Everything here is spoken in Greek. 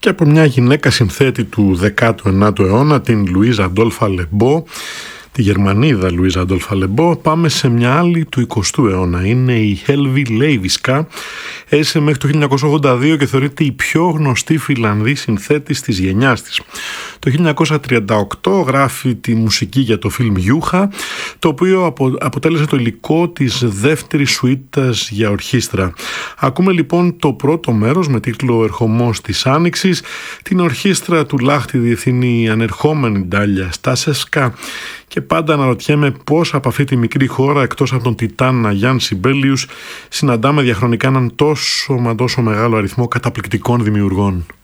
και από μια γυναίκα συνθέτη του 19ου αιώνα, την Λουίζα Αντόλφα Λεμπό, τη Γερμανίδα Λουίζα Αντόλφα Λεμπό, πάμε σε μια άλλη του 20ου αιώνα. Είναι η Helvi Leiviska. Έζησε μέχρι το 1982 και θεωρείται η πιο γνωστή Φιλανδή συνθέτης της γενιάς της. Το 1938 γράφει τη μουσική για το φιλμ Γιούχα, το οποίο αποτέλεσε το υλικό της δεύτερης σουίτας για ορχήστρα. Ακούμε λοιπόν το πρώτο μέρος με τίτλο «Ερχομός της Άνοιξης». Την ορχήστρα του Λάχτη διευθύνει η ανερχόμενη Ντάλια Στάσεσκα. Και πάντα αναρωτιέμαι πώς από αυτή τη μικρή χώρα, εκτός από τον Τιτάνα Γιάνν Σιμπέλιους, συναντάμε διαχρονικά έναν τόσο μεγάλο αριθμό καταπληκτικών δημιουργών.